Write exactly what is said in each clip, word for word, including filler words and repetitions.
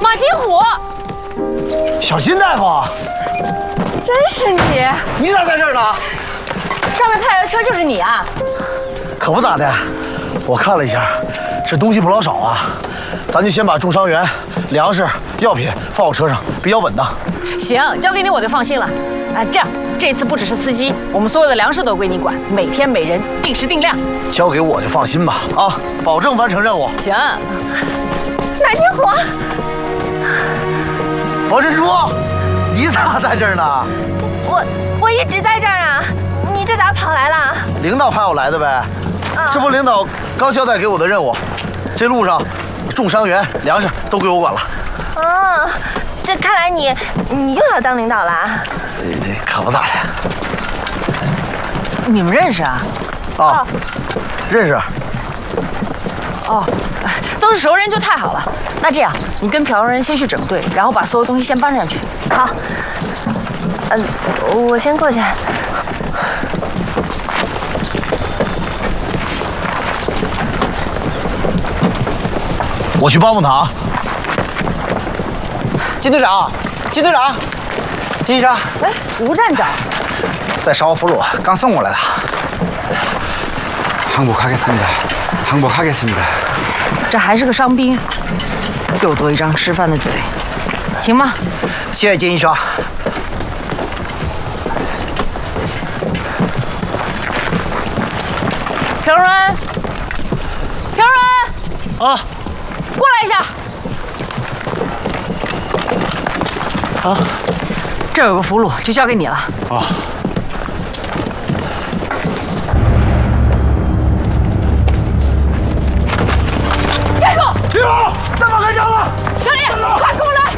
马金虎， 小金大夫， 真是你！ 你咋在这儿呢？ 上面派来的车就是你啊？ 可不咋的，我看了一下，这东西不老少啊，咱就先把重伤员、粮食、药品放我车上，比较稳当。 行，交给你我就放心了。啊，这样这次不只是司机，我们所有的粮食都归你管，每天每人定时定量。 交给我就放心吧，啊，保证完成任务。 行。 马金虎， 王珍珠，你咋在这儿呢？ 我我一直在这儿啊，你这咋跑来了？ 领导派我来的呗。 啊、 这不领导刚交代给我的任务，这路上重伤员、粮食都归我管了。 哦，这看来你你又要当领导了啊？ 这可不咋的。 你们认识啊？ 啊，哦、认识。 哦，都是熟人就太好了。那这样，你跟朴仁先去整队，然后把所有东西先搬上去。 好。嗯、呃，我先过去。 我去帮帮他。金队长，金队长，金医生， 哎，吴站长， 在烧俘虏，刚送过来的。 항복하겠습니다. 항복하겠습니다. 这还是个伤兵，又多一张吃饭的嘴，行吗？ 谢谢金医生。 朴荣恩，朴荣恩， 啊， 过来一下。 啊， 这有个俘虏，就交给你了。 啊。 站住！ 别跑！再放开枪了！ 小李，快跟我来！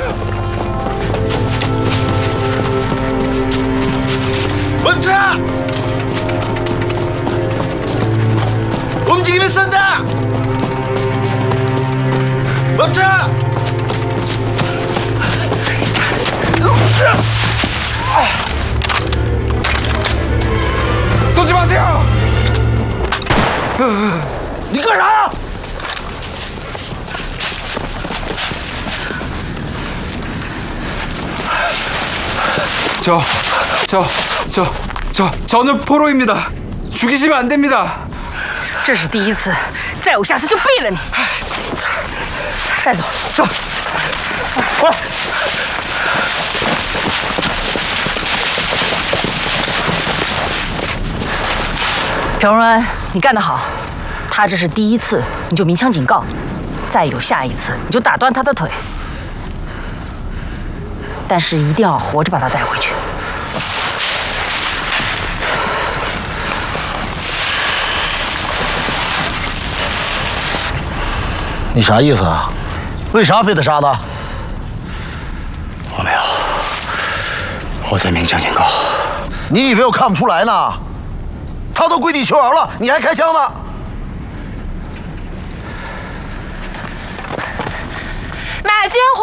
멈춰! 움직이면 쏜다! 멈춰! 쏘지 마세요! 你干啥呀？ 저, 저, 저, 저, 저는 포로입니다. 죽이시면 안 됩니다. 这是第一次，再有下次就毙了你。带走。 走，过来。 朴荣恩，你干得好。他这是第一次，你就鸣枪警告；再有下一次，你就打断他的腿。 但是一定要活着把他带回去。 你啥意思啊？为啥非得杀他？ 我没有，我在鸣枪警告。 你以为我看不出来呢？他都跪地求饶了，你还开枪呢？ 马金虎。